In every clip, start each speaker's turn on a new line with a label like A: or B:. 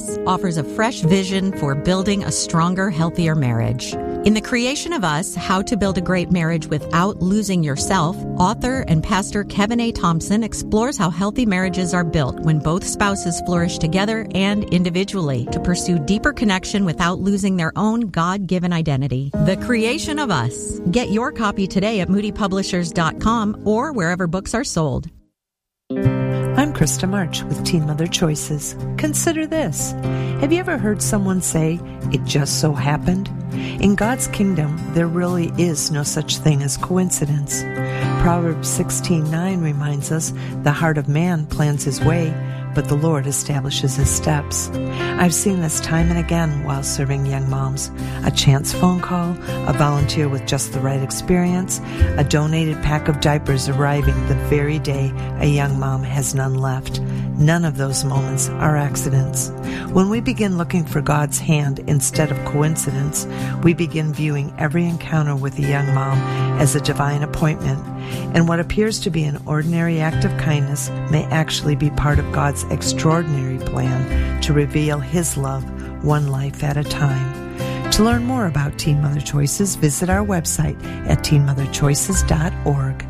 A: Us offers a fresh vision for building a stronger, healthier marriage. In The Creation of Us, How to Build a Great Marriage Without Losing Yourself, author and pastor Kevin A. Thompson explores how healthy marriages are built when both spouses flourish together and individually to pursue deeper connection without losing their own God-given identity. The Creation of Us. Get your copy today at moodypublishers.com or wherever books are sold.
B: I'm Krista March with Teen Mother Choices. Consider this. Have you ever heard someone say, "It just so happened"? In God's kingdom, there really is no such thing as coincidence. Proverbs 16:9 reminds us, "The heart of man plans his way, but the Lord establishes his steps." I've seen this time and again while serving young moms. A chance phone call, a volunteer with just the right experience, a donated pack of diapers arriving the very day a young mom has none left. None of those moments are accidents. When we begin looking for God's hand instead of coincidence, we begin viewing every encounter with a young mom as a divine appointment, and what appears to be an ordinary act of kindness may actually be part of God's extraordinary plan to reveal His love one life at a time. To learn more about Teen Mother Choices, visit our website at teenmotherchoices.org.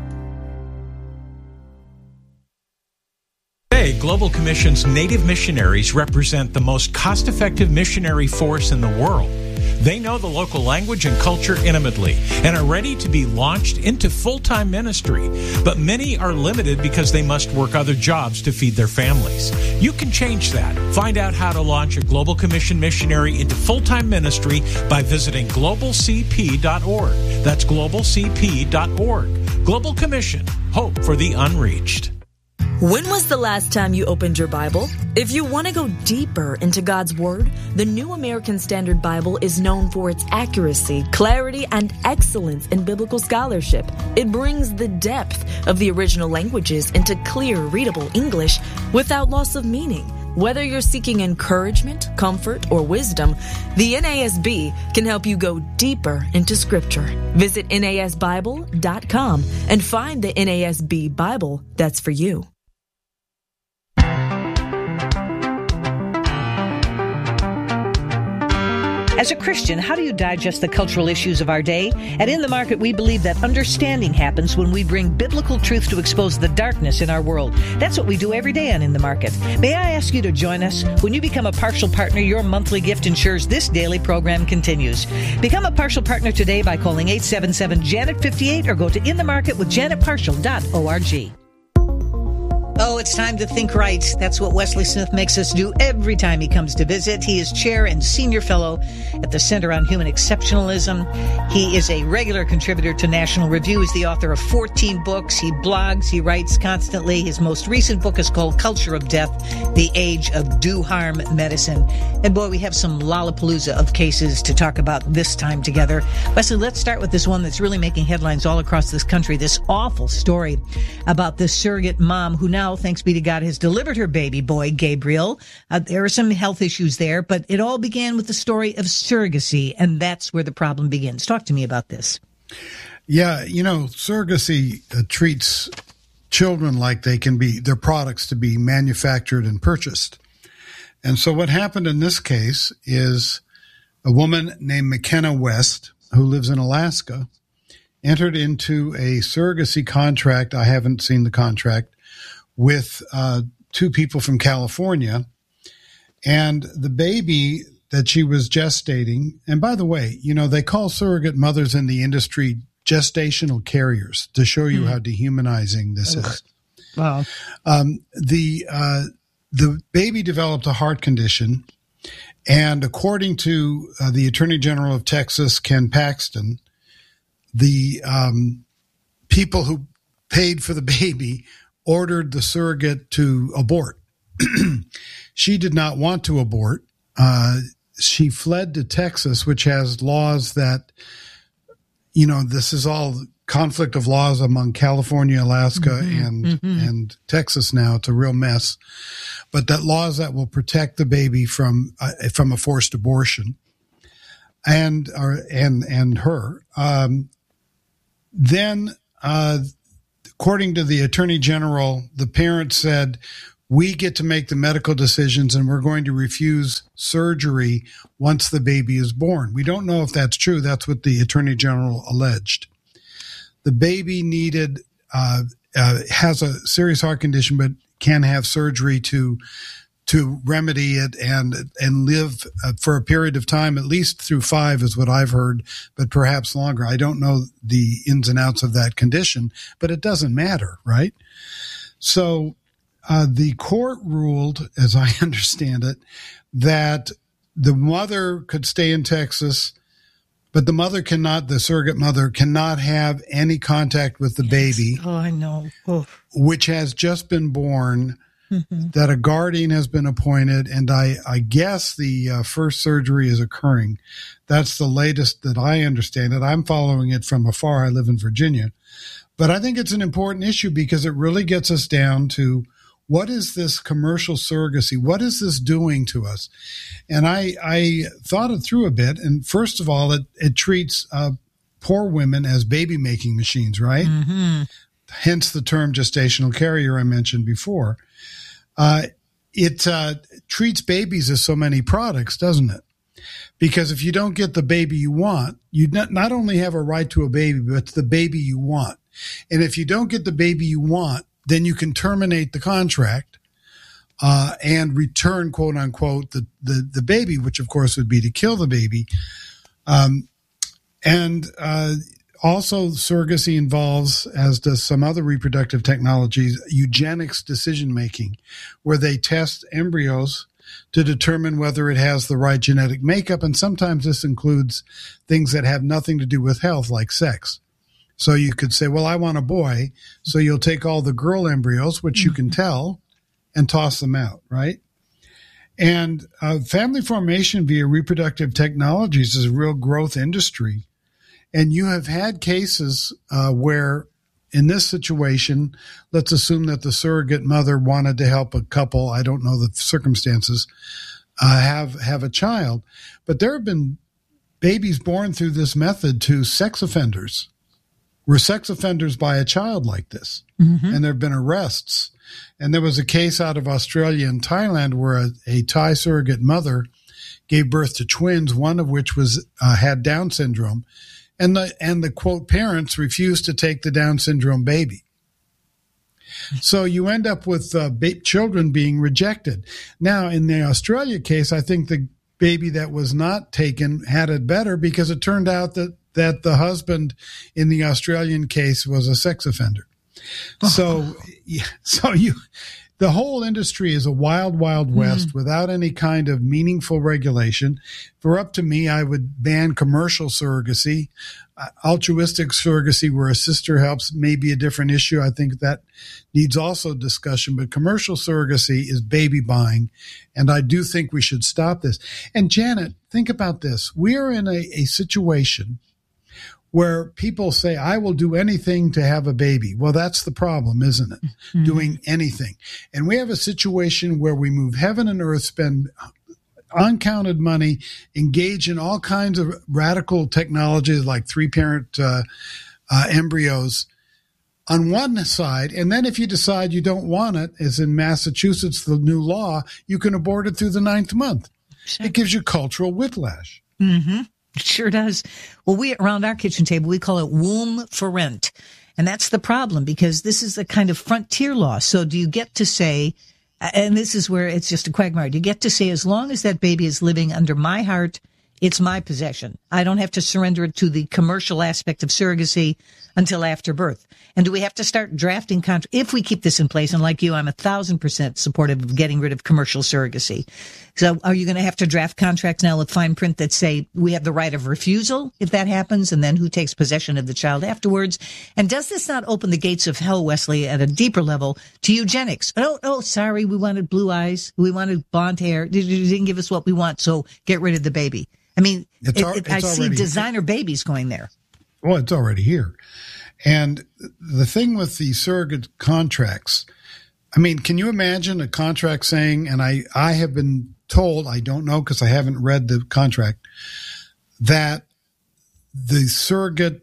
C: Today, Global Commission's Native missionaries represent the most cost-effective missionary force in the world. They know the local language and culture intimately and are ready to be launched into full-time ministry. But many are limited because they must work other jobs to feed their families. You can change that. Find out how to launch a Global Commission missionary into full-time ministry by visiting globalcp.org. That's globalcp.org. Global Commission. Hope for the unreached.
D: When was the last time you opened your Bible? If you want to go deeper into God's Word, the New American Standard Bible is known for its accuracy, clarity, and excellence in biblical scholarship. It brings the depth of the original languages into clear, readable English without loss of meaning. Whether you're seeking encouragement, comfort, or wisdom, the NASB can help you go deeper into Scripture. Visit NASBible.com and find the NASB Bible that's for you.
E: As a Christian, how do you digest the cultural issues of our day? At In the Market, we believe that understanding happens when we bring biblical truth to expose the darkness in our world. That's what we do every day on In the Market. May I ask you to join us? When you become a partial partner, your monthly gift ensures this daily program continues. Become a partial partner today by calling 877-JANET-58 or go to inthemarketwithjanetpartial.org. Oh, it's time to think right. That's what Wesley Smith makes us do every time he comes to visit. He is chair and senior fellow at the Center on Human Exceptionalism. He is a regular contributor to National Review. He's the author of 14 books. He blogs. He writes constantly. His most recent book is called Culture of Death, The Age of Do-Harm Medicine. And boy, we have some lollapalooza of cases to talk about this time together. Wesley, let's start with this one that's really making headlines all across this country. This awful story about this surrogate mom who now, thanks be to God, has delivered her baby boy, Gabriel. There are some health issues there, but it all began with the story of surrogacy, and that's where the problem begins. Talk to me about this.
F: Yeah, surrogacy treats children like they can be, their products to be manufactured and purchased. And so what happened in this case is a woman named McKenna West, who lives in Alaska, entered into a surrogacy contract. I haven't seen the contract, with two people from California, and the baby that she was gestating. And by the way, they call surrogate mothers in the industry gestational carriers to show you how dehumanizing this is.
E: Wow.
F: The baby developed a heart condition, and according to the Attorney General of Texas, Ken Paxton, the people who paid for the baby ordered the surrogate to abort. She did not want to abort. She fled to Texas, which has laws that, this is all conflict of laws among California, Alaska, and Texas now. It's a real mess. But that laws that will protect the baby from a forced abortion and her. Then, according to the Attorney General, the parent said, we get to make the medical decisions and we're going to refuse surgery once the baby is born. We don't know if that's true. That's what the Attorney General alleged. The baby has a serious heart condition, but can have surgery to remedy it and live for a period of time, at least through 5 is what I've heard, but perhaps longer. I don't know the ins and outs of that condition, but it doesn't matter, right? So the court ruled, as I understand it, that the mother could stay in Texas, but the surrogate mother cannot have any contact with the baby.
E: Oh, I know. Oh.
F: Which has just been born, that a guardian has been appointed, and I guess the first surgery is occurring. That's the latest that I understand it. I'm following it from afar. I live in Virginia. But I think it's an important issue because it really gets us down to what is this commercial surrogacy? What is this doing to us? And I thought it through a bit. And first of all, it treats poor women as baby-making machines, right? Mm-hmm. Hence the term gestational carrier I mentioned before. It treats babies as so many products, doesn't it? Because if you don't get the baby you want, you not only have a right to a baby, but it's the baby you want. And if you don't get the baby you want, then you can terminate the contract and return, quote unquote, the baby, which of course would be to kill the baby. Also, surrogacy involves, as does some other reproductive technologies, eugenics decision-making, where they test embryos to determine whether it has the right genetic makeup. And sometimes this includes things that have nothing to do with health, like sex. So you could say, well, I want a boy. So you'll take all the girl embryos, which you can tell, and toss them out, right? And family formation via reproductive technologies is a real growth industry. And you have had cases where, in this situation, let's assume that the surrogate mother wanted to help a couple, I don't know the circumstances, have a child. But there have been babies born through this method to sex offenders. Were sex offenders by a child like this. Mm-hmm. And there have been arrests. And there was a case out of Australia and Thailand where a Thai surrogate mother gave birth to twins, one of which had Down syndrome. And the quote parents refused to take the Down syndrome baby. So you end up with children being rejected. Now, in the Australia case, I think the baby that was not taken had it better because it turned out that the husband in the Australian case was a sex offender. The whole industry is a wild, wild west without any kind of meaningful regulation. If it were up to me, I would ban commercial surrogacy. Altruistic surrogacy where a sister helps may be a different issue. I think that needs also discussion. But commercial surrogacy is baby buying, and I do think we should stop this. And Janet, think about this. We are in a situation where people say, I will do anything to have a baby. Well, that's the problem, isn't it? Mm-hmm. Doing anything. And we have a situation where we move heaven and earth, spend uncounted money, engage in all kinds of radical technologies like 3-parent embryos on one side. And then if you decide you don't want it, as in Massachusetts, the new law, you can abort it through the 9th month. Sure. It gives you cultural whiplash.
E: Mm-hmm. It sure does. Well, around our kitchen table, we call it womb for rent. And that's the problem because this is a kind of frontier law. So do you get to say, and this is where it's just a quagmire, do you get to say, as long as that baby is living under my heart, it's my possession. I don't have to surrender it to the commercial aspect of surrogacy until after birth. And do we have to start drafting contracts? If we keep this in place, and like you, I'm 1,000% supportive of getting rid of commercial surrogacy. So are you going to have to draft contracts now with fine print that say we have the right of refusal if that happens, and then who takes possession of the child afterwards? And does this not open the gates of hell, Wesley, at a deeper level to eugenics? Oh, sorry, we wanted blue eyes. We wanted blonde hair. You didn't give us what we want, so get rid of the baby. I mean, I see designer babies going there.
F: Well, it's already here. And the thing with the surrogate contracts, I mean, can you imagine a contract saying, and I have been told, I don't know because I haven't read the contract, that the surrogate,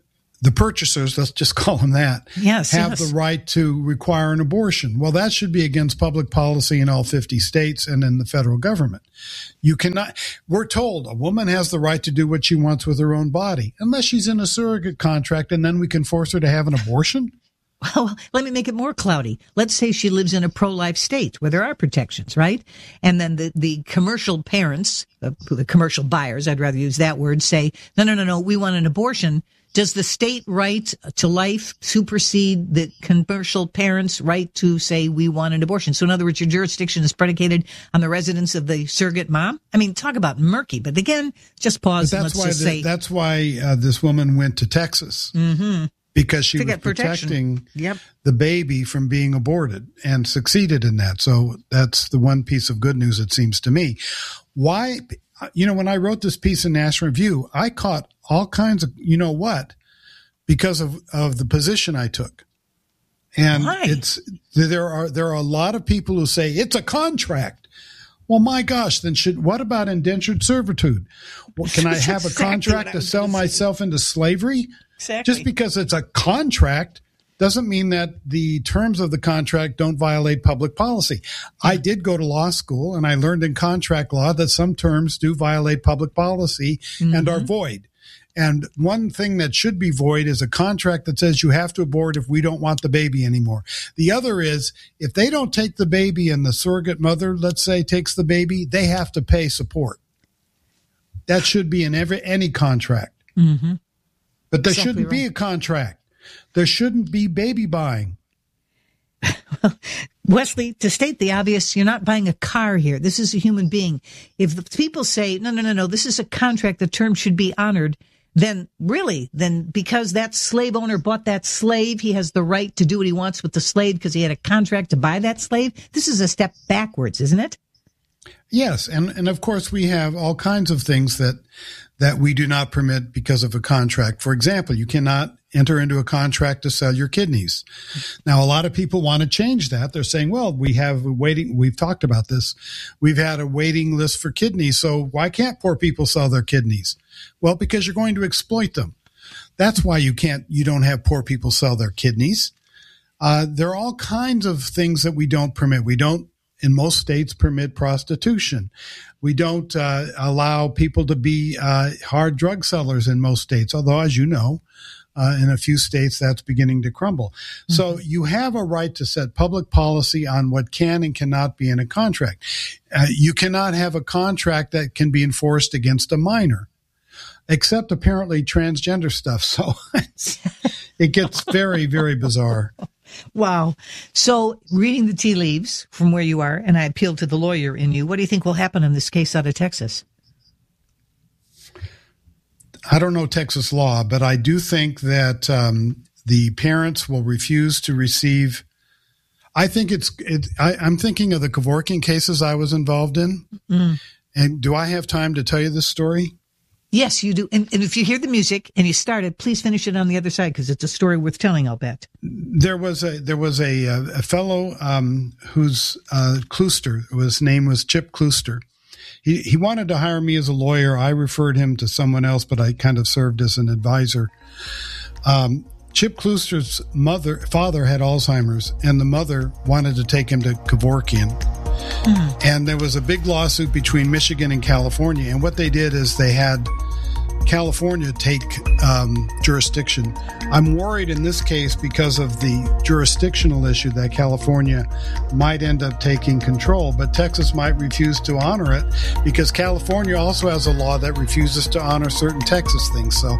F: the purchasers, let's just call them that, have the right to require an abortion. Well, that should be against public policy in all 50 states and in the federal government. You cannot, we're told a woman has the right to do what she wants with her own body, unless she's in a surrogate contract, and then we can force her to have an abortion.
E: Well, let me make it more cloudy. Let's say she lives in a pro-life state where there are protections, right? And then the commercial parents, the commercial buyers, I'd rather use that word, say, no, we want an abortion. Does the state right to life supersede the commercial parents' right to say we want an abortion? So in other words, your jurisdiction is predicated on the residence of the surrogate mom? I mean, talk about murky. But again, just pause and let's just say.
F: That's why this woman went to Texas. Mm-hmm. Because she was protecting the baby from being aborted and succeeded in that. So that's the one piece of good news, it seems to me. Why? When I wrote this piece in National Review, I caught all kinds of, because of the position I took. And there are a lot of people who say it's a contract. Well, my gosh, then what about indentured servitude? Well, can I have a contract to sell myself into slavery? Exactly. Just because it's a contract doesn't mean that the terms of the contract don't violate public policy. I did go to law school, and I learned in contract law that some terms do violate public policy and are void. And one thing that should be void is a contract that says you have to abort if we don't want the baby anymore. The other is if they don't take the baby and the surrogate mother, let's say, takes the baby, they have to pay support. That should be in any contract. Mm-hmm. But there shouldn't be a contract. There shouldn't be baby buying.
E: Wesley, to state the obvious, you're not buying a car here. This is a human being. If the people say, no, this is a contract, the term should be honored, then because that slave owner bought that slave, he has the right to do what he wants with the slave because he had a contract to buy that slave. This is a step backwards, isn't it?
F: Yes. And of course, we have all kinds of things that we do not permit because of a contract. For example, you cannot enter into a contract to sell your kidneys. Now, a lot of people want to change that. They're saying, well, we've talked about this. We've had a waiting list for kidneys. So why can't poor people sell their kidneys? Well, because you're going to exploit them. That's why you don't have poor people sell their kidneys. There are all kinds of things that we don't permit. We don't, in most states, permit prostitution. We don't allow people to be hard drug sellers in most states, although, as you know, in a few states, that's beginning to crumble. Mm-hmm. So you have a right to set public policy on what can and cannot be in a contract. You cannot have a contract that can be enforced against a minor, except apparently transgender stuff. So it gets very, very bizarre.
E: Wow. So reading the tea leaves from where you are, and I appeal to the lawyer in you, what do you think will happen in this case out of Texas?
F: I don't know Texas law, but I do think that the parents will refuse to receive. I think I'm thinking of the Kevorkian cases I was involved in. Mm. And do I have time to tell you this story?
E: Yes, you do. And if you hear the music and you start it, please finish it on the other side because it's a story worth telling, I'll bet.
F: There was a fellow whose Klooster, his name was Chip Klooster. He wanted to hire me as a lawyer. I referred him to someone else, but I kind of served as an advisor. Chip Klooster's father had Alzheimer's, and the mother wanted to take him to Kevorkian. Mm. And there was a big lawsuit between Michigan and California. And what they did is they had California take jurisdiction. I'm worried in this case because of the jurisdictional issue that California might end up taking control, but Texas might refuse to honor it because California also has a law that refuses to honor certain Texas things. So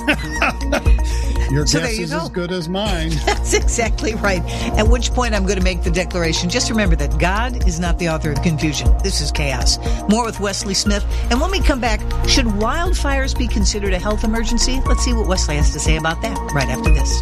F: your guess is as good as mine.
E: That's exactly right. At which point I'm going to make the declaration. Just remember that God is not the author of confusion. This is chaos. More with Wesley Smith. And when we come back, should wildfires be considered a health emergency? Let's see what Wesley has to say about that right after this.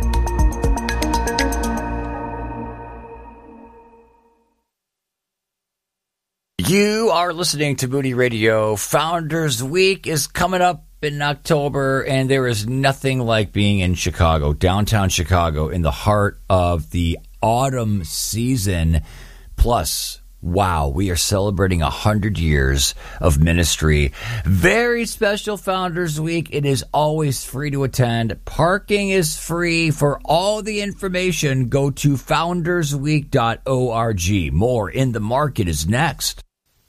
G: You are listening to Moody Radio. Founders Week is coming up in October, and there is nothing like being in Chicago, downtown Chicago, in the heart of the autumn season. Plus, Wow, we are celebrating 100 years of ministry. Very special Founders Week. It is always free to attend. Parking is free. For all the information, go to foundersweek.org. More in the Market is next.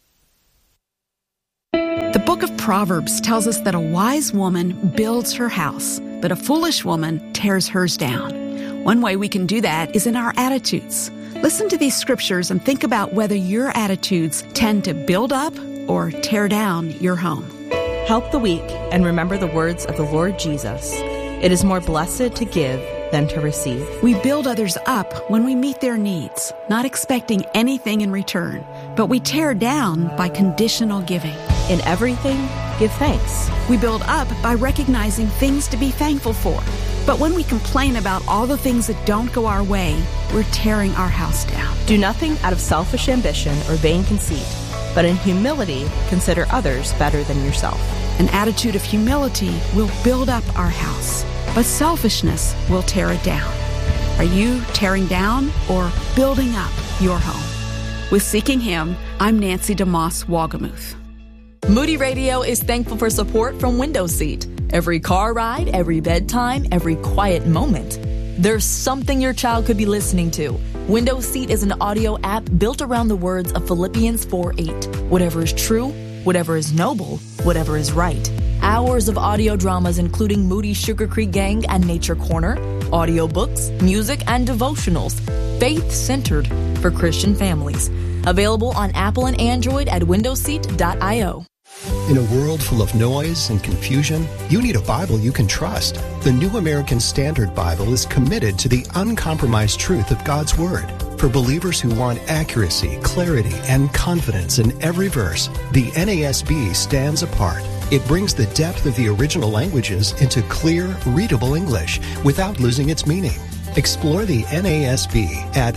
H: The book of Proverbs tells us that a wise woman builds her house, but a foolish woman tears hers down. One way we can do that is in our attitudes. Listen to these scriptures and think about whether your attitudes tend to build up or tear down your home.
I: Help the weak and remember the words of the Lord Jesus. It is more blessed to give than to receive.
H: We build others up when we meet their needs, not expecting anything in return, but we tear down by conditional giving.
I: In everything, give thanks.
H: We build up by recognizing things to be thankful for. But when we complain about all the things that don't go our way, we're tearing our house down.
I: Do nothing out of selfish ambition or vain conceit, but in humility consider others better than yourself.
H: An attitude of humility will build up our house, but selfishness will tear it down. Are you tearing down or building up your home? With Seeking Him, I'm Nancy DeMoss Wagamuth.
D: Moody Radio is thankful for support from Window Seat. Every car ride, every bedtime, every quiet moment. There's something your child could be listening to. Window Seat is an audio app built around the words of Philippians 4:8. Whatever is true, whatever is noble, whatever is right. Hours of audio dramas including Moody's Sugar Creek Gang and Nature Corner, audiobooks, music, and devotionals. Faith-centered for Christian families. Available on Apple and Android at windowseat.io.
J: In a world full of noise and confusion, you need a Bible you can trust. The New American Standard Bible is committed to the uncompromised truth of God's Word. For believers who want accuracy, clarity, and confidence in every verse, the NASB stands apart. It brings the depth of the original languages into clear, readable English without losing its meaning. Explore the NASB at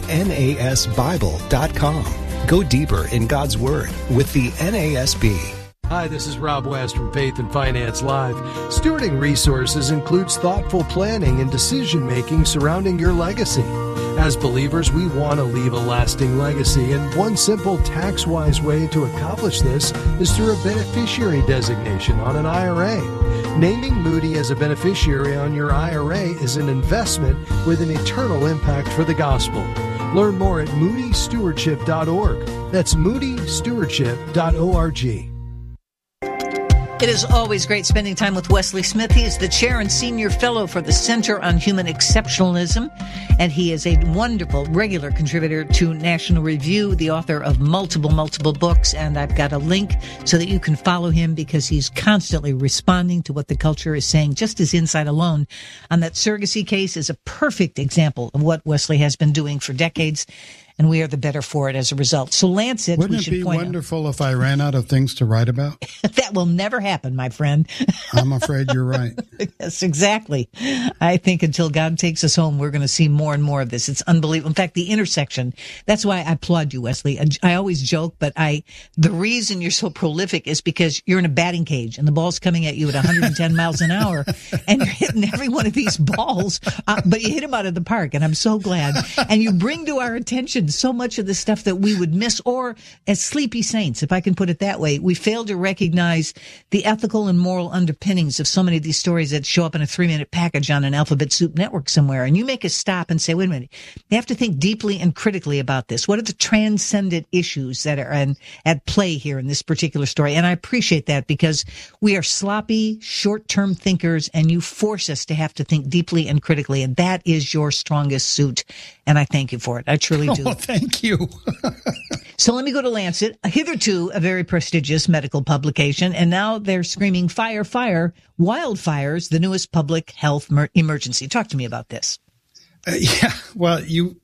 J: nasbible.com. Go deeper in God's Word with the NASB.
K: Hi, this is Rob West from Faith and Finance Live. Stewarding resources includes thoughtful planning and decision-making surrounding your legacy. As believers, we want to leave a lasting legacy, and one simple tax-wise way to accomplish this is through a beneficiary designation on an IRA. Naming Moody as a beneficiary on your IRA is an investment with an eternal impact for the gospel. Learn more at moodystewardship.org. That's moodystewardship.org.
E: It is always great spending time with Wesley Smith. He is the chair and senior fellow for the Center on Human Exceptionalism, and he is a wonderful regular contributor to National Review, the author of multiple books, and I've got a link so that you can follow him because he's constantly responding to what the culture is saying. Just his insight alone on that surrogacy case is a perfect example of what Wesley has been doing for decades, and we are the better for it as a result. So Lancet,
F: wouldn't it be wonderful if I ran out of things to write about?
E: That will never happen, my friend.
F: I'm afraid you're right.
E: Yes, exactly. I think until God takes us home, we're going to see more and more of this. It's unbelievable. In fact, the intersection, that's why I applaud you, Wesley. I always joke, but the reason you're so prolific is because you're in a batting cage and the ball's coming at you at 110 miles an hour and you're hitting every one of these balls, but you hit them out of the park, and I'm so glad. And you bring to our attention so much of the stuff that we would miss, or as sleepy saints, if I can put it that way, we fail to recognize the ethical and moral underpinnings of so many of these stories that show up in a 3-minute package on an Alphabet Soup network somewhere. And you make us stop and say, wait a minute, you have to think deeply and critically about this. What are the transcendent issues that are at play here in this particular story? And I appreciate that because we are sloppy, short-term thinkers, and you force us to have to think deeply and critically. And that is your strongest suit. And I thank you for it. I truly do.
F: Oh, thank you.
E: So let me go to Lancet, hitherto a very prestigious medical publication, and now they're screaming, fire, fire, wildfires, the newest public health emergency. Talk to me about this.
F: Yeah, well,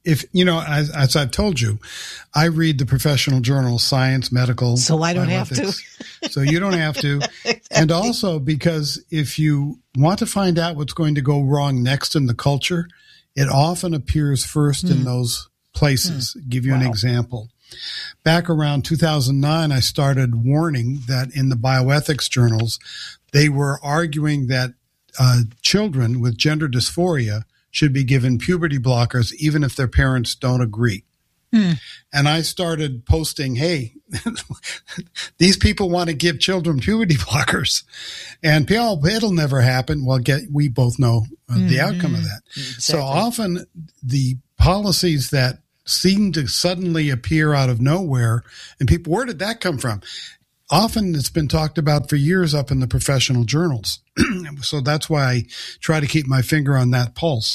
F: as I've told you, I read the professional journals, Science, Medical.
E: So I don't have to.
F: So you don't have to. Exactly. And also because if you want to find out what's going to go wrong next in the culture, it often appears first in those places. Give you an example. Back around 2009, I started warning that in the bioethics journals, they were arguing that children with gender dysphoria should be given puberty blockers even if their parents don't agree. And I started posting, hey, these people want to give children puberty blockers. And it'll never happen. Well, we both know the outcome of that. Exactly. So often the policies that seem to suddenly appear out of nowhere, and people, where did that come from? Often it's been talked about for years up in the professional journals. So that's why I try to keep my finger on that pulse.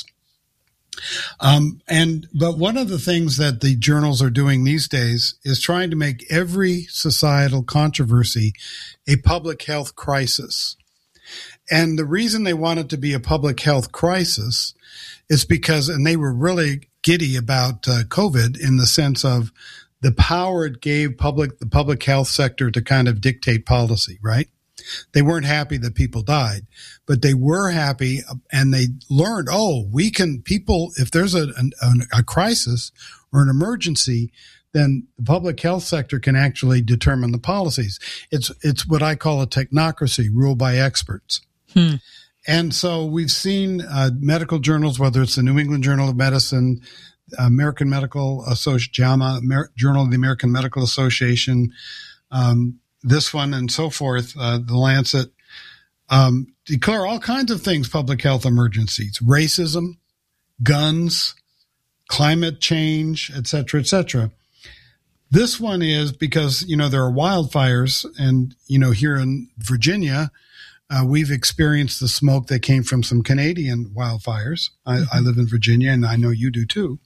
F: But one of the things that the journals are doing these days is trying to make every societal controversy a public health crisis. And the reason they want it to be a public health crisis is because, and they were really giddy about COVID in the sense of the power it gave the public health sector to kind of dictate policy, right? They weren't happy that people died, but they were happy, and they learned, if there's a crisis or an emergency, then the public health sector can actually determine the policies. It's what I call a technocracy, ruled by experts. And so we've seen medical journals, whether it's the New England Journal of Medicine, American Medical Association, JAMA, Journal of the American Medical Association, this one and so forth, the Lancet, declare all kinds of things public health emergencies: racism, guns, climate change, et cetera, et cetera. This one is because, there are wildfires, and, here in Virginia, we've experienced the smoke that came from some Canadian wildfires. I live in Virginia, and I know you do too.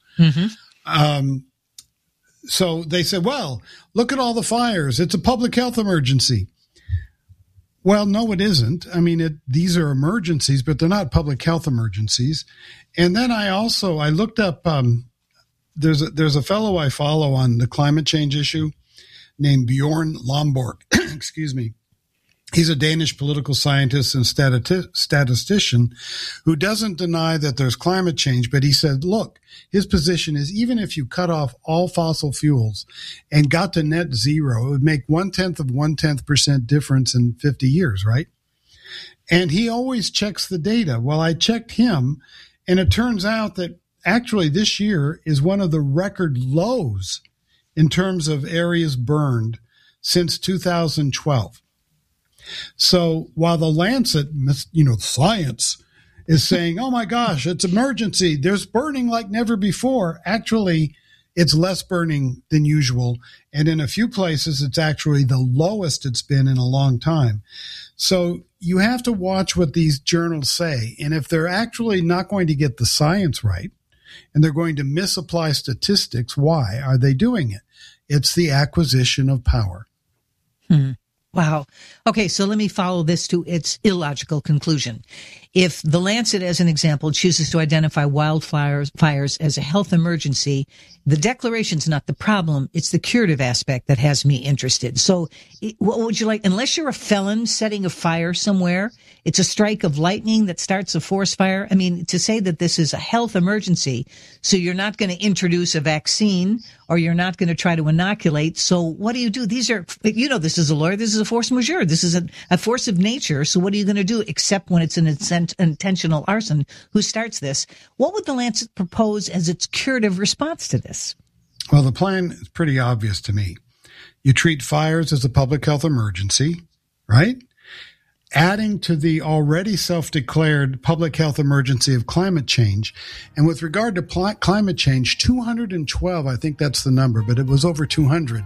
F: So they said, well, look at all the fires. It's a public health emergency. Well, no, it isn't. I mean, these are emergencies, but they're not public health emergencies. And then I looked up, there's a fellow I follow on the climate change issue named Bjorn Lomborg. Excuse me. He's a Danish political scientist and statistician who doesn't deny that there's climate change, but he said, look, his position is even if you cut off all fossil fuels and got to net zero, it would make 0.1% difference in 50 years, right? And he always checks the data. Well, I checked him, and it turns out that actually this year is one of the record lows in terms of areas burned since 2012. So while the Lancet, science, is saying, oh my gosh, it's emergency, there's burning like never before, actually it's less burning than usual. And in a few places, it's actually the lowest it's been in a long time. So you have to watch what these journals say. And if they're actually not going to get the science right, and they're going to misapply statistics, why are they doing it? It's the acquisition of power.
E: Wow. Okay, so let me follow this to its illogical conclusion. If the Lancet, as an example, chooses to identify wildfires as a health emergency, the declaration's not the problem. It's the curative aspect that has me interested. So what would you like? Unless you're a felon setting a fire somewhere, it's a strike of lightning that starts a forest fire. I mean, to say that this is a health emergency, so you're not going to introduce a vaccine or you're not going to try to inoculate. So what do? These are, this is a lawyer. This is a force majeure. This is a force of nature. So what are you going to do except when it's an intentional arson? Who starts this? What would the Lancet propose as its curative response to this?
F: Well, the plan is pretty obvious to me. You treat fires as a public health emergency, right? Adding to the already self-declared public health emergency of climate change. And with regard to climate change, 212, I think that's the number, but it was over 200.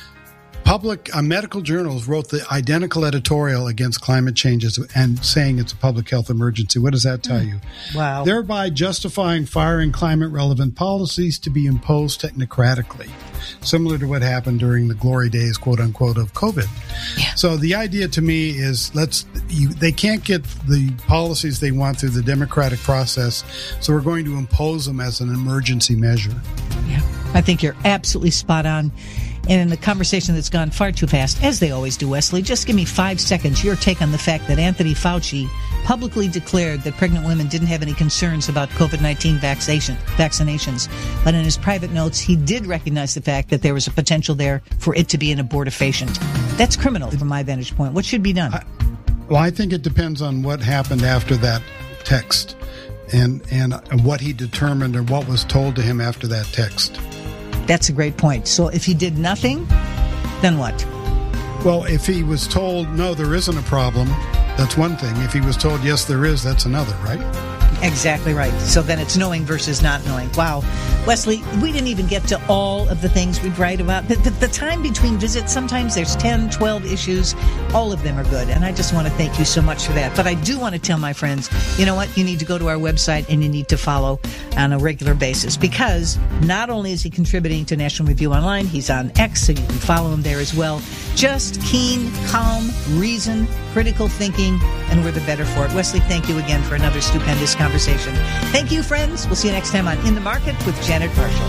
F: Medical journals wrote the identical editorial against climate changes and saying it's a public health emergency. What does that tell you?
E: Wow. Thereby
F: justifying firing climate-relevant policies to be imposed technocratically, similar to what happened during the glory days, quote-unquote, of COVID. Yeah. So the idea to me is they can't get the policies they want through the democratic process, so we're going to impose them as an emergency measure.
E: Yeah, I think you're absolutely spot on. And in a conversation that's gone far too fast, as they always do, Wesley, just give me 5 seconds, your take on the fact that Anthony Fauci publicly declared that pregnant women didn't have any concerns about COVID-19 vaccinations. But in his private notes, he did recognize the fact that there was a potential there for it to be an abortifacient. That's criminal from my vantage point. What should be done?
F: I think it depends on what happened after that text and what he determined or what was told to him after that text.
E: That's a great point. So if he did nothing, then what?
F: Well, if he was told, no, there isn't a problem, that's one thing. If he was told, yes, there is, that's another, right?
E: Exactly right. So then it's knowing versus not knowing. Wow. Wesley, we didn't even get to all of the things we'd write about. The time between visits, sometimes there's 10, 12 issues. All of them are good. And I just want to thank you so much for that. But I do want to tell my friends, you know what? You need to go to our website and you need to follow on a regular basis. Because not only is he contributing to National Review Online, he's on X, so you can follow him there as well. Just keen, calm, reason, critical thinking, and we're the better for it. Wesley, thank you again for another stupendous conversation. Thank you, friends. We'll see you next time on In the Market with Janet Marshall.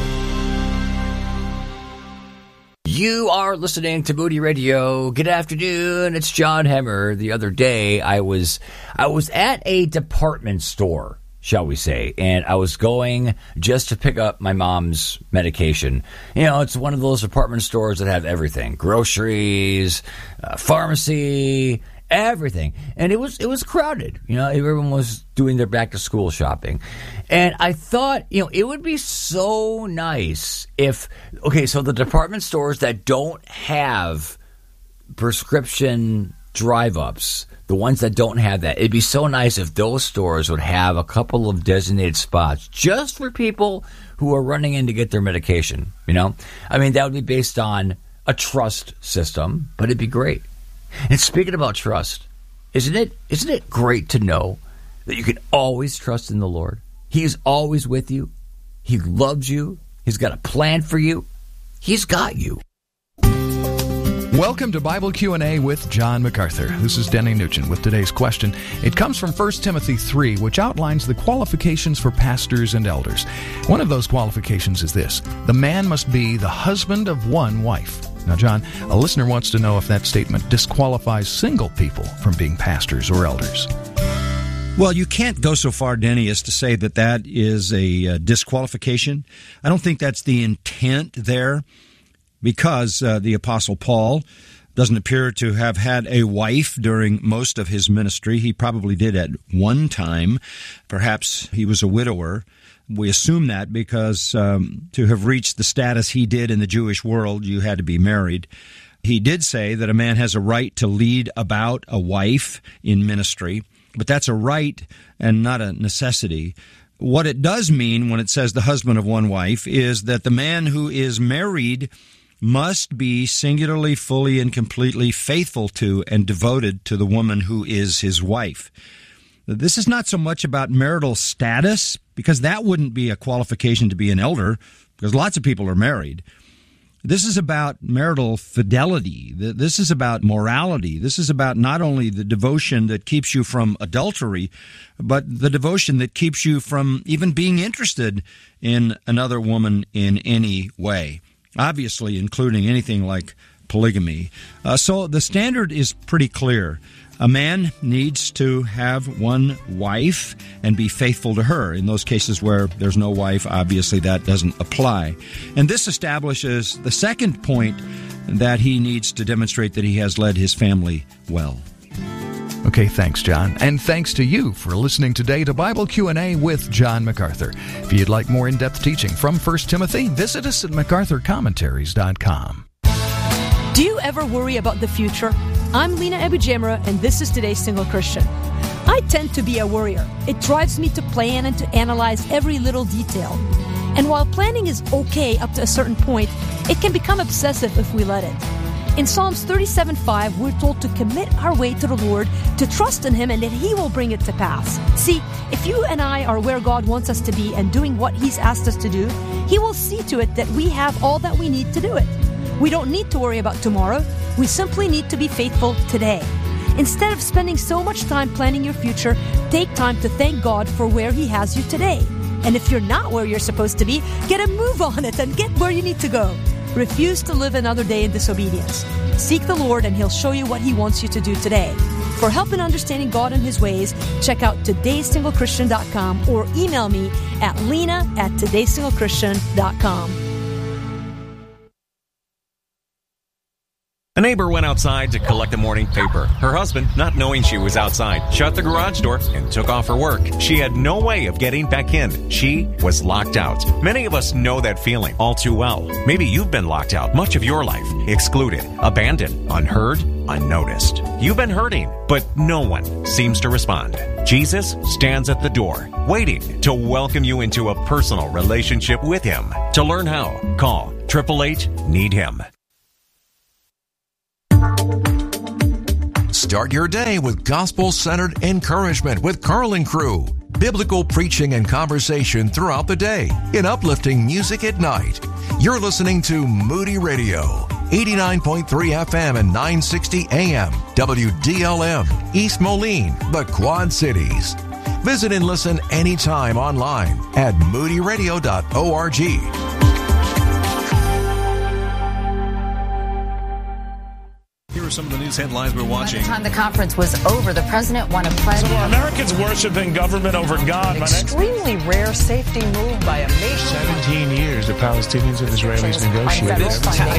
G: You are listening to Moody Radio. Good afternoon. It's John Hemmer. The other day, I was at a department store, shall we say, and I was going just to pick up my mom's medication. You know, it's one of those department stores that have everything: groceries, pharmacy, everything. And it was crowded. You know, everyone was doing their back to school shopping. And I thought, you know, it would be so nice if, okay, so the department stores that don't have prescription drive-ups, the ones that don't have that, it'd be so nice if those stores would have a couple of designated spots just for people who are running in to get their medication, you know? I mean, that would be based on a trust system, but it'd be great. And speaking about trust, isn't it great to know that you can always trust in the Lord? He is always with you. He loves you. He's got a plan for you. He's got you.
L: Welcome to Bible Q&A with John MacArthur. This is Denny Nugent with today's question. It comes from 1 Timothy 3, which outlines the qualifications for pastors and elders. One of those qualifications is this: the man must be the husband of one wife. Now, John, a listener wants to know if that statement disqualifies single people from being pastors or elders.
M: Well, you can't go so far, Denny, as to say that that is a disqualification. I don't think that's the intent there, because the Apostle Paul doesn't appear to have had a wife during most of his ministry. He probably did at one time. Perhaps he was a widower. We assume that because to have reached the status he did in the Jewish world, you had to be married. He did say that a man has a right to lead about a wife in ministry, but that's a right and not a necessity. What it does mean when it says the husband of one wife is that the man who is married must be singularly, fully, and completely faithful to and devoted to the woman who is his wife. This is not so much about marital status, because that wouldn't be a qualification to be an elder, because lots of people are married. This is about marital fidelity. This is about morality. This is about not only the devotion that keeps you from adultery, but the devotion that keeps you from even being interested in another woman in any way, obviously including anything like polygamy. So the standard is pretty clear. A man needs to have one wife and be faithful to her. In those cases where there's no wife, obviously that doesn't apply. And this establishes the second point, that he needs to demonstrate that he has led his family well.
L: Okay, thanks, John. And thanks to you for listening today to Bible Q&A with John MacArthur. If you'd like more in-depth teaching from 1 Timothy, visit us at MacArthurCommentaries.com.
N: Do you ever worry about the future? I'm Lena Abujamra, and this is Today's Single Christian. I tend to be a worrier. It drives me to plan and to analyze every little detail. And while planning is okay up to a certain point, it can become obsessive if we let it. In Psalms 37:5, we're told to commit our way to the Lord, to trust in Him, and that He will bring it to pass. See, if you and I are where God wants us to be and doing what He's asked us to do, He will see to it that we have all that we need to do it. We don't need to worry about tomorrow. We simply need to be faithful today. Instead of spending so much time planning your future, take time to thank God for where He has you today. And if you're not where you're supposed to be, get a move on it and get where you need to go. Refuse to live another day in disobedience. Seek the Lord and He'll show you what He wants you to do today. For help in understanding God and His ways, check out todaysinglechristian.com or email me at lena@todaysinglechristian.com.
O: A neighbor went outside to collect the morning paper. Her husband, not knowing she was outside, shut the garage door and took off her work. She had no way of getting back in. She was locked out. Many of us know that feeling all too well. Maybe you've been locked out much of your life, excluded, abandoned, unheard, unnoticed. You've been hurting, but no one seems to respond. Jesus stands at the door, waiting to welcome you into a personal relationship with Him. To learn how, call 888-NEED-HIM.
P: Start your day with gospel-centered encouragement with Carl and Crew. Biblical preaching and conversation throughout the day in uplifting music at night. You're listening to Moody Radio, 89.3 FM and 960 AM, WDLM, East Moline, the Quad Cities. Visit and listen anytime online at moodyradio.org.
Q: Here are some of the news headlines we're watching.
R: By the time the conference was over, the president won a pledge.
S: So Americans worshiping government over God.
T: Extremely rare safety move by a nation.
S: 17 years the Palestinians and Israelis negotiated.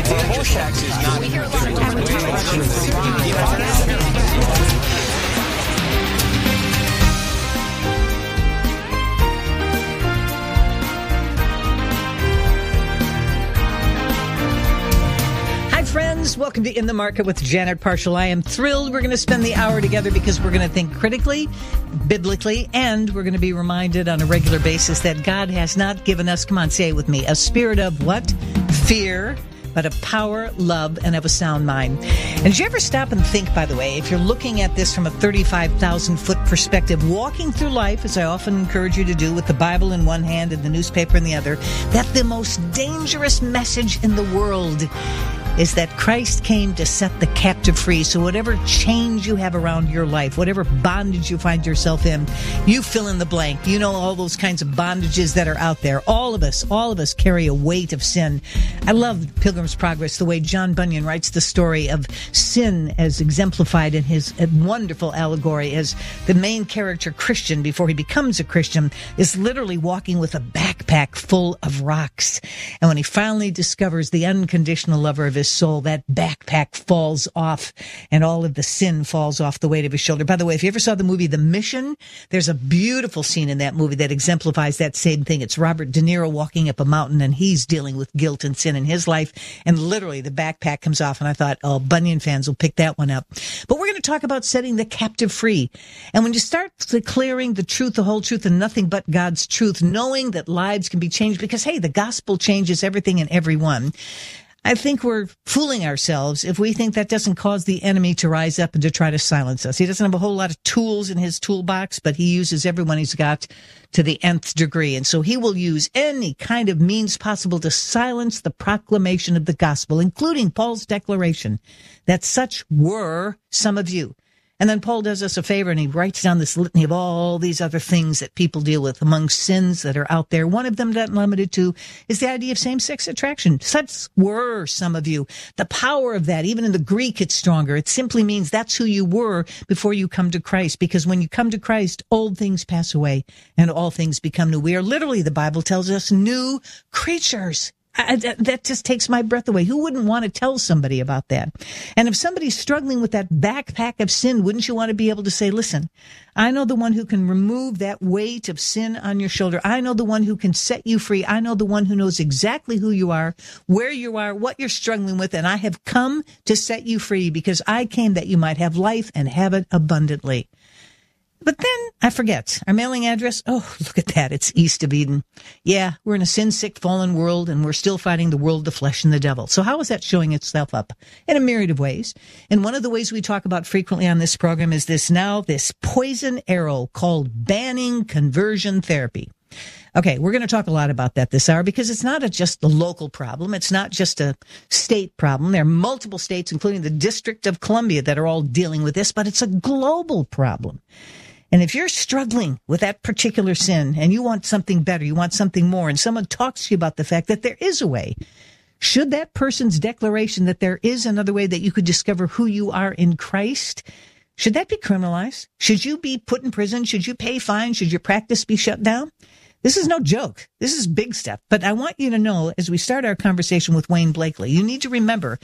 E: Friends, welcome to In the Market with Janet Parshall. I am thrilled we're going to spend the hour together because we're going to think critically, biblically, and we're going to be reminded on a regular basis that God has not given us, come on, say it with me, a spirit of what? Fear, but of power, love, and of a sound mind. And did you ever stop and think, by the way, if you're looking at this from a 35,000-foot perspective, walking through life, as I often encourage you to do, with the Bible in one hand and the newspaper in the other, that the most dangerous message in the world is that Christ came to set the captive free. So whatever chains you have around your life, whatever bondage you find yourself in, you fill in the blank. You know all those kinds of bondages that are out there. All of us carry a weight of sin. I love Pilgrim's Progress, the way John Bunyan writes the story of sin as exemplified in his wonderful allegory as the main character, Christian, before he becomes a Christian, is literally walking with a backpack full of rocks. And when he finally discovers the unconditional lover of his soul, that backpack falls off and all of the sin falls off the weight of his shoulder. By the way, if you ever saw the movie The Mission, there's a beautiful scene in that movie that exemplifies that same thing. It's Robert De Niro walking up a mountain and he's dealing with guilt and sin in his life, and literally the backpack comes off, and I thought, oh, Bunyan fans will pick that one up. But we're going to talk about setting the captive free. And when you start declaring the truth, the whole truth, and nothing but God's truth, knowing that lives can be changed because, hey, the gospel changes everything and everyone, I think we're fooling ourselves if we think that doesn't cause the enemy to rise up and to try to silence us. He doesn't have a whole lot of tools in his toolbox, but he uses everyone he's got to the nth degree. And so he will use any kind of means possible to silence the proclamation of the gospel, including Paul's declaration that such were some of you. And then Paul does us a favor and he writes down this litany of all these other things that people deal with among sins that are out there. One of them, not limited to, is the idea of same-sex attraction. Such were some of you. The power of that, even in the Greek, it's stronger. It simply means that's who you were before you come to Christ. Because when you come to Christ, old things pass away and all things become new. We are literally, the Bible tells us, new creatures. That just takes my breath away. Who wouldn't want to tell somebody about that? And if somebody's struggling with that backpack of sin, wouldn't you want to be able to say, listen, I know the one who can remove that weight of sin on your shoulder. I know the one who can set you free. I know the one who knows exactly who you are, where you are, what you're struggling with. And I have come to set you free because I came that you might have life and have it abundantly. But then I forget our mailing address. Oh, look at that. It's east of Eden. Yeah, we're in a sin-sick, fallen world, and we're still fighting the world, the flesh, and the devil. So how is that showing itself up? In a myriad of ways. And one of the ways we talk about frequently on this program is this poison arrow called banning conversion therapy. Okay, we're going to talk a lot about that this hour because it's not just a local problem. It's not just a state problem. There are multiple states, including the District of Columbia, that are all dealing with this, but it's a global problem. And if you're struggling with that particular sin and you want something better, you want something more, and someone talks to you about the fact that there is a way, should that person's declaration that there is another way that you could discover who you are in Christ, should that be criminalized? Should you be put in prison? Should you pay fines? Should your practice be shut down? This is no joke. This is big stuff. But I want you to know, as we start our conversation with Wayne Blakely, you need to remember,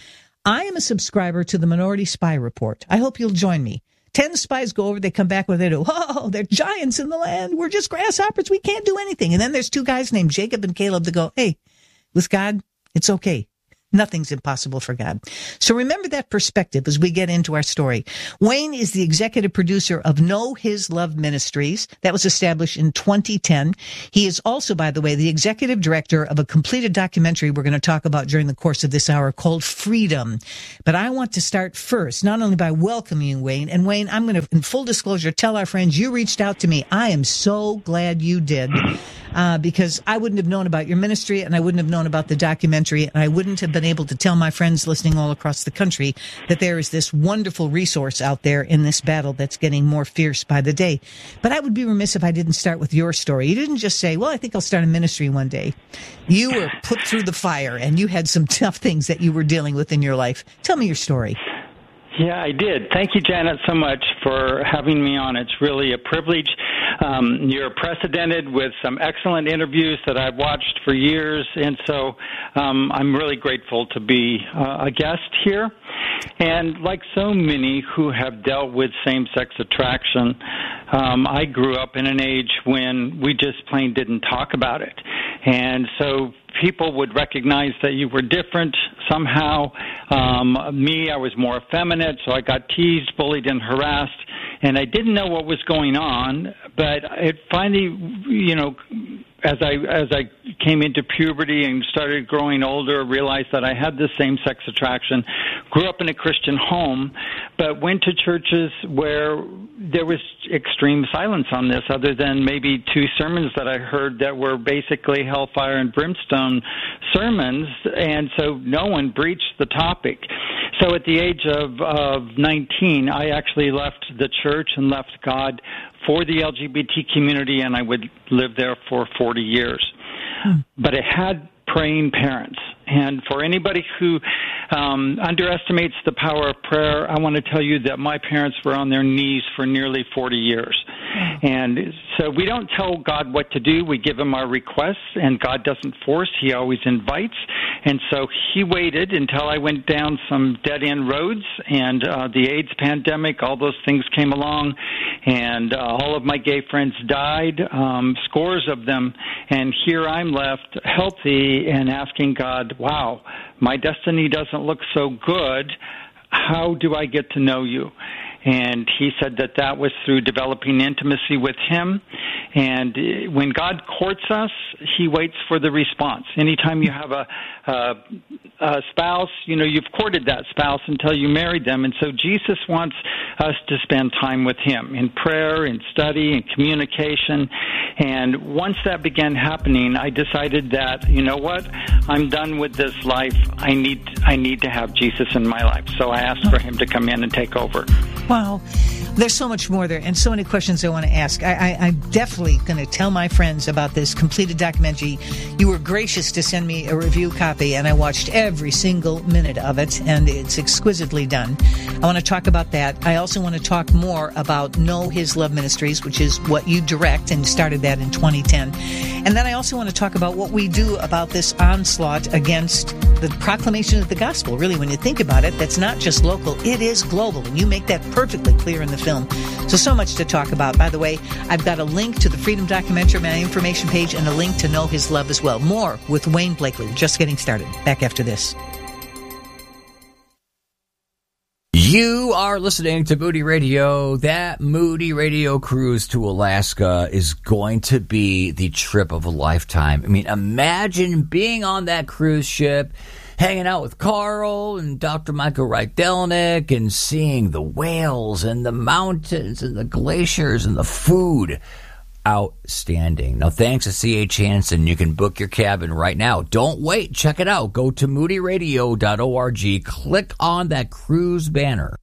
E: I am a subscriber to the Minority Spy Report. I hope you'll join me. 10 spies go over, they come back with it. Whoa, they're giants in the land. We're just grasshoppers. We can't do anything. And then there's 2 guys named Jacob and Caleb that go, hey, with God, it's okay. Nothing's impossible for God. So remember that perspective as we get into our story. Wayne is the executive producer of Know His Love Ministries. That was established in 2010. He is also, by the way, the executive director of a completed documentary we're going to talk about during the course of this hour called Freedom. But I want to start first, not only by welcoming Wayne. And Wayne, I'm going to, in full disclosure, tell our friends you reached out to me. I am so glad you did. Because I wouldn't have known about your ministry and I wouldn't have known about the documentary, and I wouldn't have been able to tell my friends listening all across the country that there is this wonderful resource out there in this battle that's getting more fierce by the day. But I would be remiss if I didn't start with your story. You didn't just say, well, I think I'll start a ministry one day. You were put through the fire and you had some tough things that you were dealing with in your life. Tell me your story.
U: Yeah, I did. Thank you, Janet, so much for having me on. It's really a privilege. You're precedented with some excellent interviews that I've watched for years, and so I'm really grateful to be a guest here. And like so many who have dealt with same-sex attraction, I grew up in an age when we just plain didn't talk about it. And so people would recognize that you were different somehow. Me, I was more effeminate, so I got teased, bullied, and harassed. And I didn't know what was going on, but it finally, as I came into puberty and started growing older, realized that I had this same-sex attraction, grew up in a Christian home, but went to churches where there was extreme silence on this, other than maybe 2 sermons that I heard that were basically hellfire and brimstone sermons, and so no one breached the topic. So at the age of 19, I actually left the church and left God for the LGBT community, and I would live there for 40 years. But it had praying parents. And for anybody who underestimates the power of prayer, I want to tell you that my parents were on their knees for nearly 40 years. And so we don't tell God what to do. We give him our requests, and God doesn't force. He always invites. And so he waited until I went down some dead-end roads, and the AIDS pandemic, all those things came along, and all of my gay friends died, scores of them. And here I'm left healthy and asking God, wow, my destiny doesn't look so good. How do I get to know you? And he said that was through developing intimacy with him. And when God courts us, he waits for the response. Anytime you have a spouse, you've courted that spouse until you married them. And so Jesus wants us to spend time with him in prayer, in study, in communication. And once that began happening, I decided that, you know what, I'm done with this life. I need to have Jesus in my life. So I asked for him to come in and take over.
E: Wow. There's so much more there and so many questions I want to ask. I'm definitely going to tell my friends about this completed documentary. You were gracious to send me a review copy, and I watched every single minute of it, and it's exquisitely done. I want to talk about that. I also want to talk more about Know His Love Ministries, which is what you direct, and started that in 2010. And then I also want to talk about what we do about this onslaught against the proclamation of the gospel. Really, when you think about it, that's not just local, it is global, and you make that perfectly clear in the film. So much to talk about. By the way, I've got a link to the Freedom documentary on my information page and a link to Know His Love as well. More with Wayne Blakely. Just getting started. Back after this.
G: You are listening to Moody Radio. That Moody Radio cruise to Alaska is going to be the trip of a lifetime. I mean, imagine being on that cruise ship, hanging out with Carl and Dr. Michael Wright-Delnick and seeing the whales and the mountains and the glaciers and the food. Outstanding. Now, thanks to C.H. Hansen, you can book your cabin right now. Don't wait. Check it out. Go to moodyradio.org. Click on that cruise banner.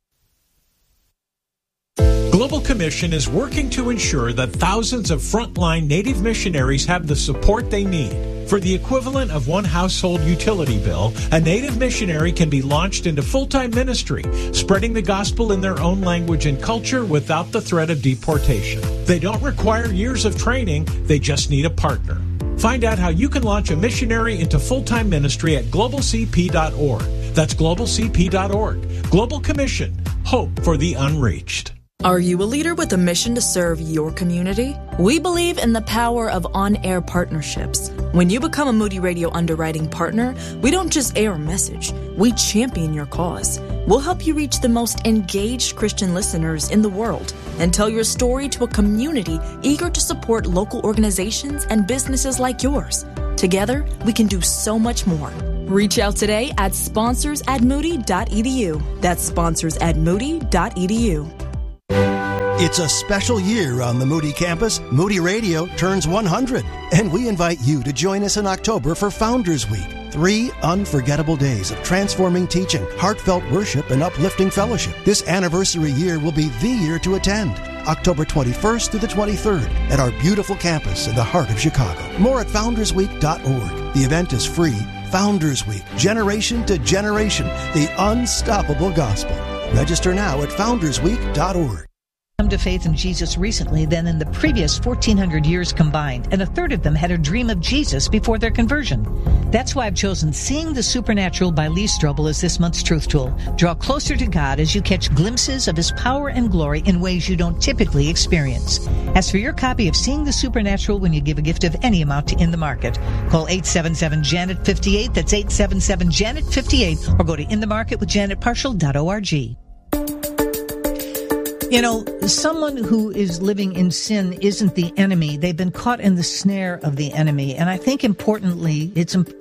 C: Global Commission is working to ensure that thousands of frontline Native missionaries have the support they need. For the equivalent of one household utility bill, a Native missionary can be launched into full-time ministry, spreading the gospel in their own language and culture without the threat of deportation. They don't require years of training, they just need a partner. Find out how you can launch a missionary into full-time ministry at globalcp.org. That's globalcp.org. Global Commission. Hope for the unreached.
D: Are you a leader with a mission to serve your community? We believe in the power of on-air partnerships. When you become a Moody Radio underwriting partner, we don't just air a message, we champion your cause. We'll help you reach the most engaged Christian listeners in the world and tell your story to a community eager to support local organizations and businesses like yours. Together, we can do so much more. Reach out today at sponsors@moody.edu. That's sponsors@moody.edu.
A: It's a special year on the Moody campus. Moody Radio turns 100, and we invite you to join us in October for Founders Week. 3 unforgettable days of transforming teaching, heartfelt worship, and uplifting fellowship. This anniversary year will be the year to attend. October 21st through the 23rd at our beautiful campus in the heart of Chicago. More at foundersweek.org. The event is free. Founders Week, generation to generation, the unstoppable gospel. Register now at foundersweek.org.
E: Come to faith in Jesus recently than in the previous 1,400 years combined, and a third of them had a dream of Jesus before their conversion. That's why I've chosen Seeing the Supernatural by Lee Strobel as this month's Truth Tool. Draw closer to God as you catch glimpses of His power and glory in ways you don't typically experience. As for your copy of Seeing the Supernatural when you give a gift of any amount to In the Market, call 877-JANET-58, that's 877-JANET-58, or go to inthemarketwithjanetparshall.org. You know, someone who is living in sin isn't the enemy. They've been caught in the snare of the enemy. And I think importantly,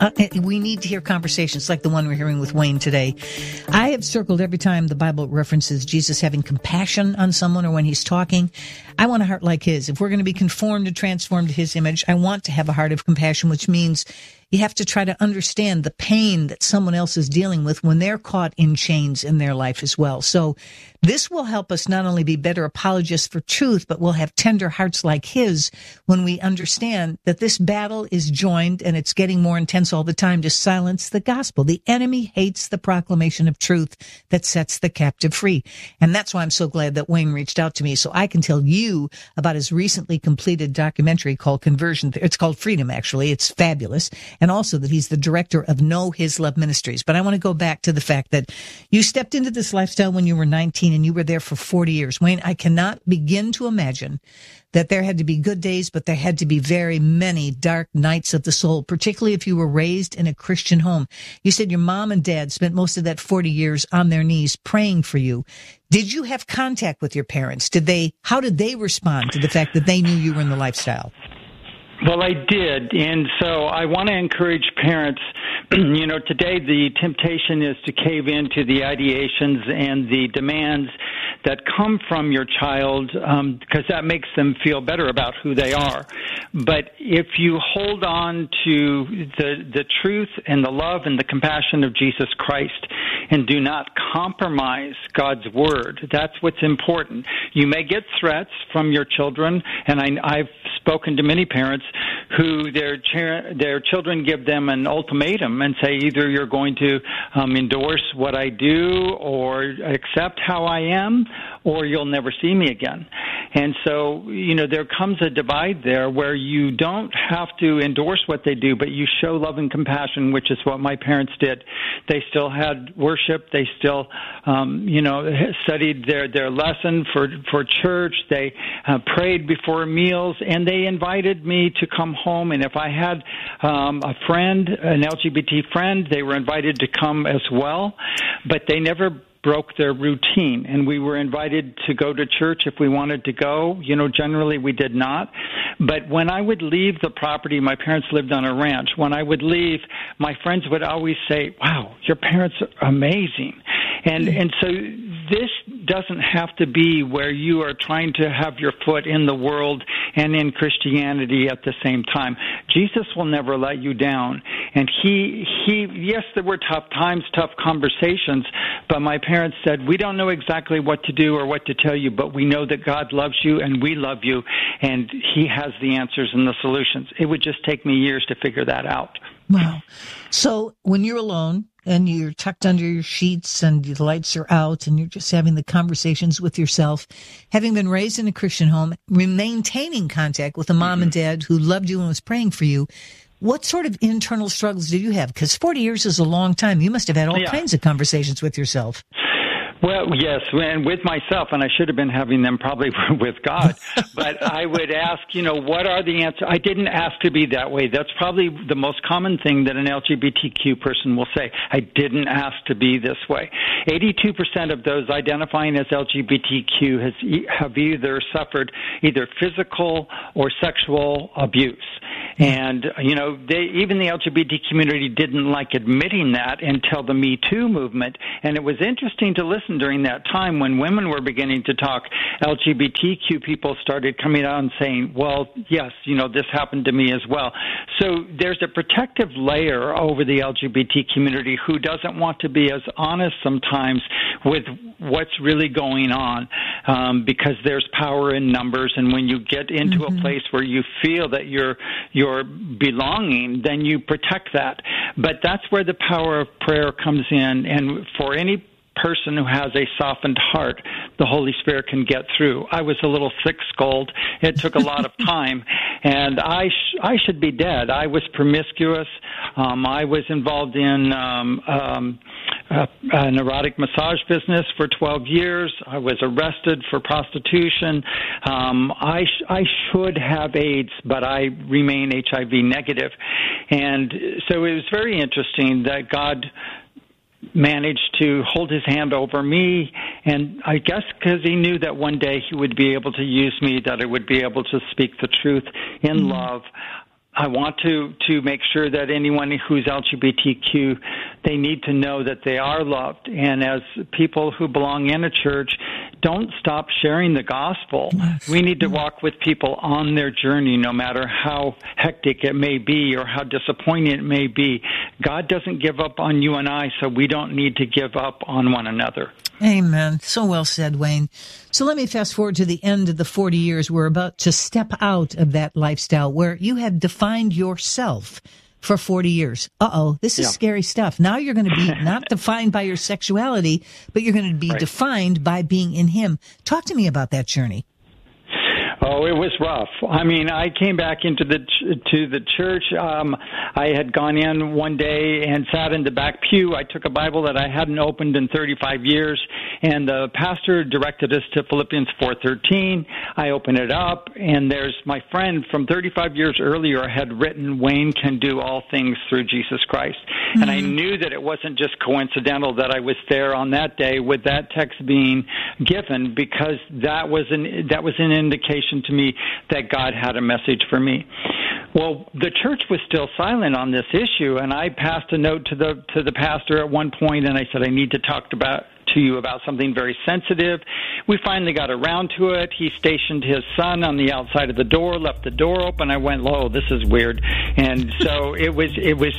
E: we need to hear conversations like the one we're hearing with Wayne today. I have circled every time the Bible references Jesus having compassion on someone or when he's talking. I want a heart like his. If we're going to be conformed and transformed to his image, I want to have a heart of compassion, which means you have to try to understand the pain that someone else is dealing with when they're caught in chains in their life as well. So this will help us not only be better apologists for truth, but we'll have tender hearts like his when we understand that this battle is joined and it's getting more intense all the time to silence the gospel. The enemy hates the proclamation of truth that sets the captive free. And that's why I'm so glad that Wayne reached out to me so I can tell you about his recently completed documentary called Conversion. It's called Freedom, actually. It's fabulous. And also that he's the director of Know His Love Ministries. But I want to go back to the fact that you stepped into this lifestyle when you were 19 and you were there for 40 years. Wayne, I cannot begin to imagine that there had to be good days, but there had to be very many dark nights of the soul, particularly if you were raised in a Christian home. You said your mom and dad spent most of that 40 years on their knees praying for you. Did you have contact with your parents? How did they respond to the fact that they knew you were in the lifestyle?
U: Well, I did, and so I want to encourage parents. You know, today the temptation is to cave into the ideations and the demands that come from your child because that makes them feel better about who they are. But if you hold on to the truth and the love and the compassion of Jesus Christ and do not compromise God's word, that's what's important. You may get threats from your children, and I've spoken to many parents who their children give them an ultimatum and say either you're going to endorse what I do or accept how I am, or you'll never see me again. And so, you know, there comes a divide there where you don't have to endorse what they do, but you show love and compassion, which is what my parents did. They still had worship. They still, studied their lesson for church. They prayed before meals, and they invited me to come home. And if I had a friend, an LGBT friend, they were invited to come as well, but they never broke their routine, and we were invited to go to church if we wanted to go. You know, generally we did not. But when I would leave the property, my parents lived on a ranch. When I would leave, my friends would always say, "Wow, your parents are amazing." And so this doesn't have to be where you are trying to have your foot in the world and in Christianity at the same time. Jesus will never let you down. And he yes, there were tough times, tough conversations, but my parents said, we don't know exactly what to do or what to tell you, but we know that God loves you and we love you, and he has the answers and the solutions. It would just take me years to figure that out.
E: Wow. So when you're alone and you're tucked under your sheets and the lights are out and you're just having the conversations with yourself, having been raised in a Christian home, maintaining contact with a mom and dad who loved you and was praying for you, What sort of internal struggles did you have? Because 40 years is a long time. You must have had all kinds of conversations with yourself.
U: Well, yes, and with myself, and I should have been having them probably with God. But I would ask, what are the answers? I didn't ask to be that way. That's probably the most common thing that an LGBTQ person will say. I didn't ask to be this way. 82% of those identifying as LGBTQ have either suffered either physical or sexual abuse. And, even the LGBT community didn't like admitting that until the Me Too movement. And it was interesting to listen during that time when women were beginning to talk. LGBTQ people started coming out and saying, well, yes, this happened to me as well. So there's a protective layer over the LGBT community who doesn't want to be as honest sometimes with what's really going on, because there's power in numbers. And when you get into a place where you feel that you're belonging, then you protect that. But that's where the power of prayer comes in. And for any person who has a softened heart, the Holy Spirit can get through. I was a little thick-skulled. It took a lot of time, and I should be dead. I was promiscuous. I was involved in an erotic massage business for 12 years. I was arrested for prostitution. I should have AIDS, but I remain HIV negative. And so it was very interesting that God managed to hold his hand over me, and I guess because he knew that one day he would be able to use me, that I would be able to speak the truth in love. I want to make sure that anyone who's LGBTQ, they need to know that they are loved. And as people who belong in a church, don't stop sharing the gospel. We need to walk with people on their journey, no matter how hectic it may be or how disappointing it may be. God doesn't give up on you and I, so we don't need to give up on one another.
E: Amen. So well said, Wayne. So let me fast forward to the end of the 40 years. We're about to step out of that lifestyle where you have defined yourself for 40 years. This is scary stuff. Now you're going to be not defined by your sexuality, but you're going to be defined by being in him. Talk to me about that journey.
U: Oh, it was rough. I mean, I came back into the church. I had gone in one day and sat in the back pew. I took a Bible that I hadn't opened in 35 years, and the pastor directed us to Philippians 4:13. I opened it up, and there's my friend from 35 years earlier had written, "Wayne can do all things through Jesus Christ." Mm-hmm. And I knew that it wasn't just coincidental that I was there on that day with that text being given, because that was an indication to me that God had a message for me. Well, the church was still silent on this issue, and I passed a note to the pastor at one point, and I said, I need to talk to you about something very sensitive. We finally got around to it. He stationed his son on the outside of the door, left the door open. I went, this is weird. And so it was,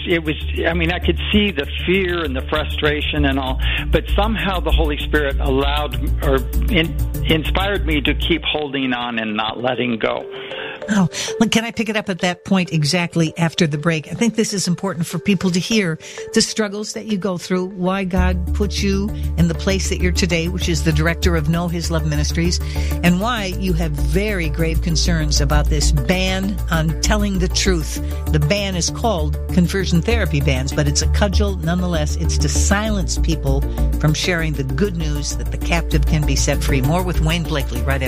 U: I mean, I could see the fear and the frustration and all, but somehow the Holy Spirit inspired me to keep holding on and not letting go.
E: Oh, can I pick it up at that point exactly after the break? I think this is important for people to hear the struggles that you go through, why God put you in the place that you're today, which is the director of Know His Love Ministries, and why you have very grave concerns about this ban on telling the truth. The ban is called conversion therapy bans, but it's a cudgel nonetheless. It's to silence people from sharing the good news that the captive can be set free. More with Wayne Blakely right after